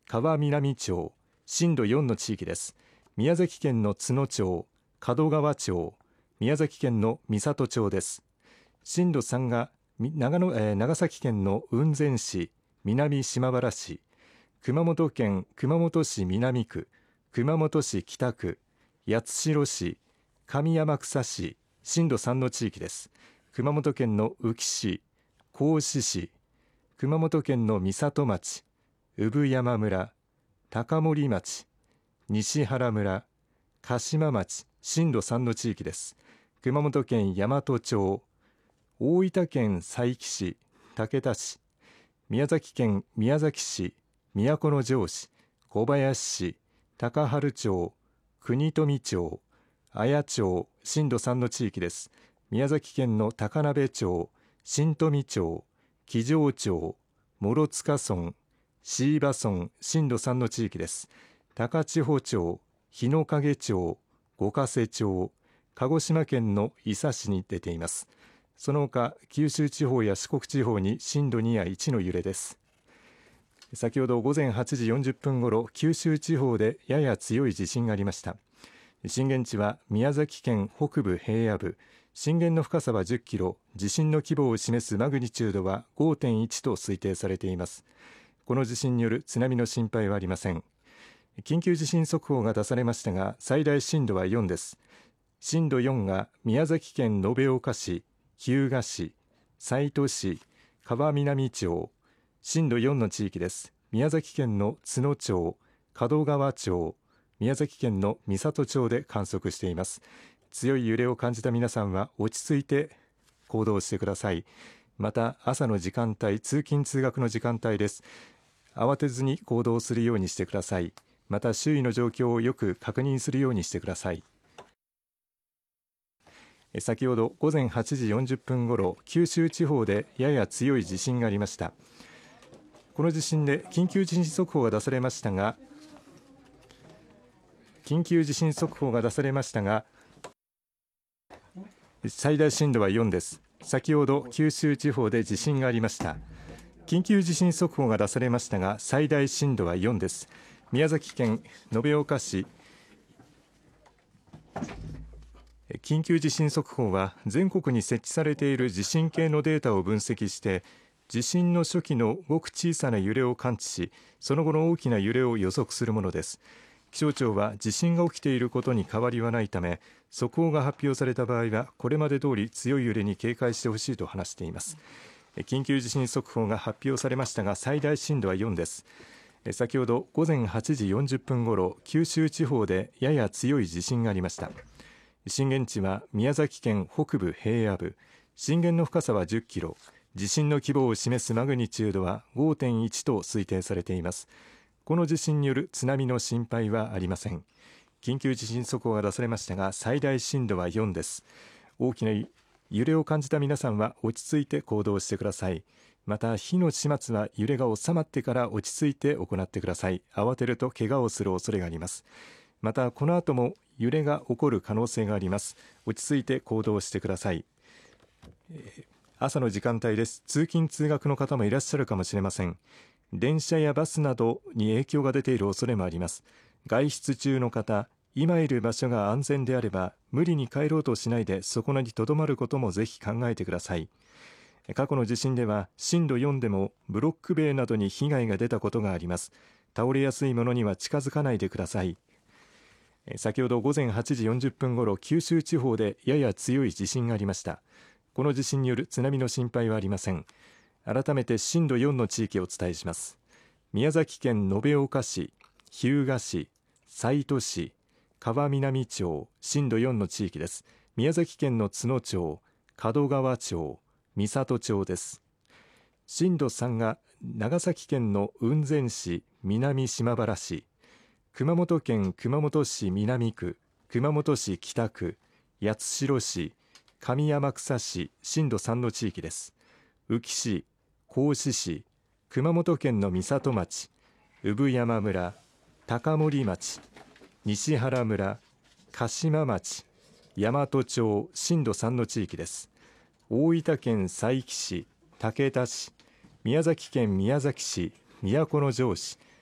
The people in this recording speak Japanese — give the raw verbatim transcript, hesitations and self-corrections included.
川南町、震度よんの地域です。宮崎県の都農町、門川町、宮崎県の美郷町です。震度さんが 長, 野、えー、長崎県の雲仙市、南島原市、熊本県熊本市南区、熊本市北区、八代市、上天草市、震度さんの地域です。熊本県の宇城市、合志市、熊本県の美里町、産山村、高森町、西原村、鹿島町、震度さんの地域です。熊本県大和町、大分県佐伯市、竹田市、宮崎県宮崎市、都城市、小林市、高原町、国富町、綾町、震度さんの地域です。宮崎県の高鍋町、新富町、木城町、諸塚村、椎葉村、震度さんの地域です。高千穂町、日之影町、五ヶ瀬町、鹿児島県の伊佐市に出ています。その他、九州地方や四国地方に震度にやいちの揺れです。先ほど午前はちじよんじゅっぷんごろ、九州地方でやや強い地震がありました。震源地は宮崎県北部平野部、震源の深さはじゅっキロ、地震の規模を示すマグニチュードは ごてんいち と推定されています。この地震による津波の心配はありません。緊急地震速報が出されましたが、最大震度はよんです。震度よんが宮崎県延岡市、日向市、西都市、川南町、震度よんの地域です。宮崎県の都農町、門川町、宮崎県の美郷町で観測しています。強い揺れを感じた皆さんは落ち着いて行動してください。また朝の時間帯、通勤通学の時間帯です。慌てずに行動するようにしてください。また周囲の状況をよく確認するようにしてください。先ほど午前はちじよんじゅっぷんごろ、九州地方でやや強い地震がありました。この地震で緊急地震速報が出されましたが緊急地震速報が出されましたが最大震度はよんです。先ほど九州地方で地震がありました。緊急地震速報が出されましたが最大震度はよんです。宮崎県延岡市、緊急地震速報は全国に設置されている地震計のデータを分析して地震の初期のごく小さな揺れを感知し、その後の大きな揺れを予測するものです。気象庁は地震が起きていることに変わりはないため、速報が発表された場合はこれまで通り強い揺れに警戒してほしいと話しています。緊急地震速報が発表されましたが最大震度はよんです。先ほど午前はちじよんじゅっぷんごろ、九州地方でやや強い地震がありました。震源地は宮崎県北部平野部、震源の深さはじゅっキロ、地震の規模を示すマグニチュードは ごてんいち と推定されています。この地震による津波の心配はありません。緊急地震速報が出されましたが最大震度はよんです。大きな揺れを感じた皆さんは落ち着いて行動してください。また火の始末は揺れが収まってから落ち着いて行ってください。慌てると怪我をする恐れがあります。またこの後も揺れが起こる可能性があります。落ち着いて行動してください。えー、朝の時間帯です。通勤通学の方もいらっしゃるかもしれません。電車やバスなどに影響が出ている恐れもあります。外出中の方、今いる場所が安全であれば無理に帰ろうとしないでそこに留まることもぜひ考えてください。過去の地震では震度よんでもブロック塀などに被害が出たことがあります。倒れやすいものには近づかないでください。先ほど午前はちじよんじゅっぷんごろ、九州地方でやや強い地震がありました。この地震による津波の心配はありません。改めて震度よんの地域をお伝えします。宮崎県延岡市、日向市、西都市、川南町、震度よんの地域です。宮崎県の都農町、門川町、美郷町です。震度さんが長崎県の雲仙市、南島原市、熊本県熊本市南区、熊本市北区、八代市、上天草市、震度さんの地域です。宇城市、合志市、熊本県の美里町、産山村、高森町、西原村、鹿島町、大和町、震度さんの地域です。大分県佐伯市、竹田市、宮崎県宮崎市、都城市、